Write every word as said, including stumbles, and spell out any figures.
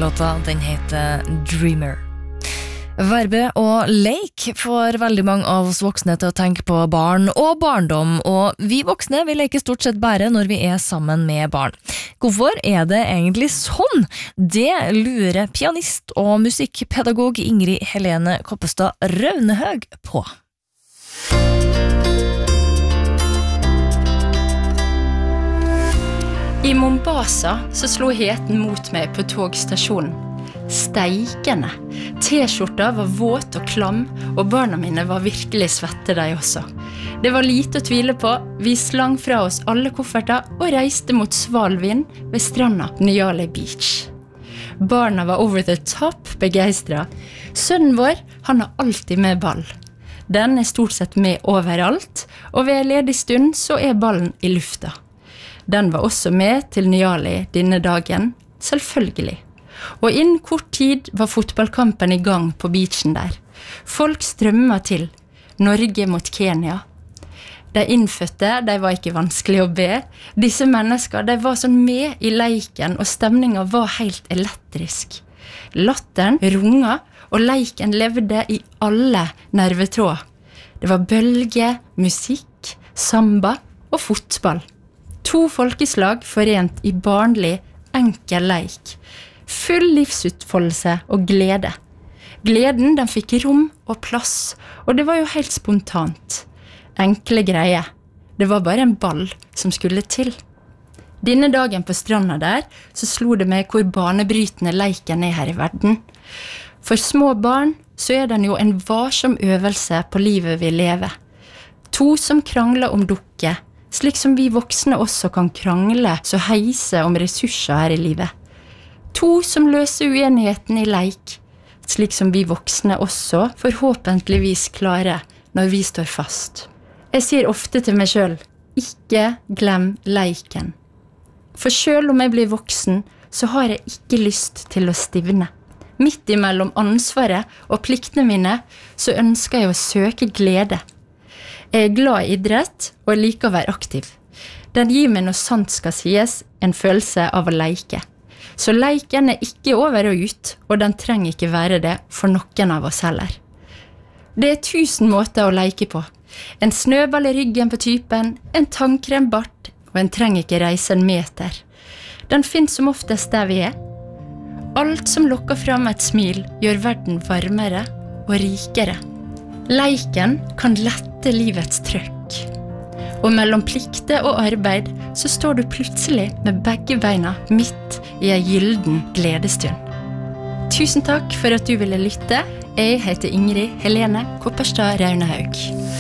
Låta den heter Dreamer. Verbet å leke får veldig mange av oss voksne til å tenke på barn og barndom, og vi voksne vil leke stort sett bare når vi er sammen med barn. Hvorfor er det egentlig sånn? Det lurer pianist og musikkpedagog Ingrid Helene Koppestad Raunehaug på. I Mombasa så slo heten mot meg på togstasjonen. Steikende. T-skjorta var våt og klam, og barna mine var virkelig svette de også. Det var lite å tvile på. Vi slang fra oss alle kofferter og reiste mot Svalvind ved stranda Nyale Beach. Barna var over the top begeistret. Sønnen vår, han har alltid med ball. Den er stort sett med overalt, og ved en ledig stund så er ballen i lufta. Den var også med til Nyale denne dagen, selvfølgelig. Og innen kort tid var fotballkampen i gang på beachen der. Folk strømmet til. Norge mot Kenya. De innfødte, de var ikke vanskelig å be. Disse mennesker, de var sånn med i leiken, og stemningen var helt elektrisk. Latteren runga, og leiken levde i alle nervetråd. Det var bølge, musikk, samba og fotball. To folkeslag forent i barnlig, enkel leik. Full livsutfoldelse og glede. Gleden den fikk rom og plass, og det var jo helt spontant. Enkle greier. Det var bare en ball som skulle til. Denne dagen på stranda der, så slo det meg hvor banebrytende leiken er her i verden. For små barn så er den jo en varsom øvelse på livet vi lever. To som krangler om dukke, slik som vi voksne også kan krangle så heise om ressurser her i livet. To som løser uenigheten i leik, slik som vi voksne også forhåpentligvis klarer når vi står fast. Jeg sier ofte til meg selv, ikke glem leiken. For selv om jeg blir voksen, så har jeg ikke lyst til å stivne. Midt imellom ansvaret og pliktene mine, så ønsker jeg å søke glede. Jeg er glad i idrett, og jeg liker å være aktiv. Den gir meg, når sant skal sies, en følelse av å leike. Så leiken er ikke over og ut, og den trenger ikke være det for noen av oss heller. Det er tusen måter å leike på. En snøball i ryggen på typen, en tannkrembart, og en trenger ikke reise en meter. Den finnes som oftest der vi er. Alt som lokker fram et smil, gjør verden varmere og rikere. Leiken kan lette livets trøkk. Og mellom plikte og arbeid så står du plutselig med begge beina midt i en gylden gledestund. Tusen takk for at du ville lytte. Jeg heter Ingrid Helene Koppestad Raunehaug.